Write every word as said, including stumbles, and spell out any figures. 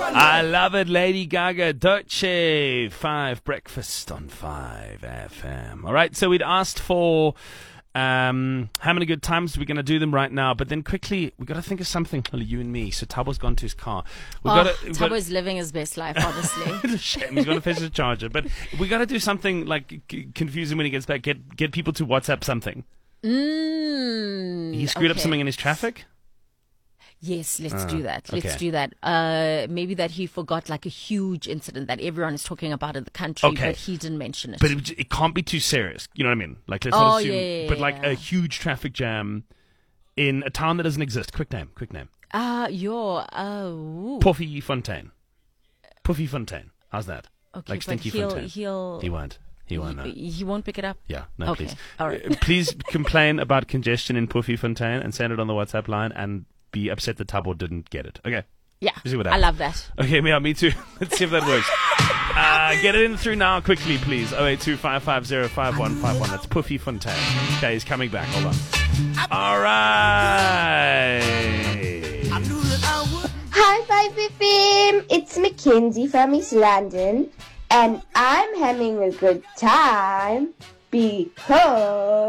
I love it, Lady Gaga, Dolce, five breakfast on five F M. All right, so we'd asked for um, how many good times we're going to do them right now, but then quickly we got to think of something. Well, you and me. So Tabo's gone to his car. We oh, got Tabo's got living his best life, honestly. Shame, he's going to fetch his charger, but we got to do something like c- confuse him when he gets back. Get get people to WhatsApp something. Mm, he screwed okay. up something in his traffic. Yes, let's Uh, do that. Let's okay. do that. Uh, maybe that he forgot like a huge incident that everyone is talking about in the country, Okay. but he didn't mention it. But it, it can't be too serious. You know what I mean? Like, let's Oh, not assume. yeah, yeah, but like yeah. a huge traffic jam in a town that doesn't exist. Quick name. Quick name. Ah, uh, your oh. Puffy Fontaine. Puffy Fontaine. How's that? Okay, like but Stinky he'll, Fontaine. he'll He won't. He won't know. He, he won't pick it up. Yeah, no, Okay, please. all right. Uh, please complain about congestion in Puffy Fontaine and send it on the WhatsApp line and be upset that Tabo didn't get it. Okay. Yeah, See what I happens. love that. Okay, yeah, me too. Let's see if that works. Uh, get it in through now quickly, please. oh eight two five five zero five one five one. That's Puffy Fontaine. Okay, he's coming back. Hold on. All right. Hi, five F M. It's Mackenzie from East London, and I'm having a good time because